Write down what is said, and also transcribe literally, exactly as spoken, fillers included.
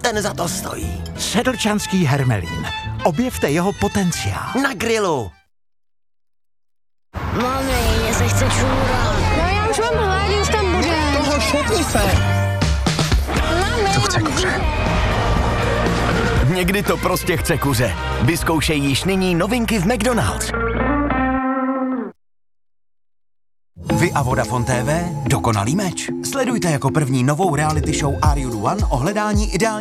ten za to stojí. Sedlčanský hermelín. Objevte jeho potenciál. Na grilu. Mami, mně se chce čůrat. No já už mám hlad, už tam bude. Toho šutni se. Mami. To chce kuře. Někdy to prostě chce kuře. Vyzkoušej již nyní novinky v McDonald's. Vy a Vodafone T V, dokonalý meč. Sledujte jako první novou reality show Are You the One o hledání ideální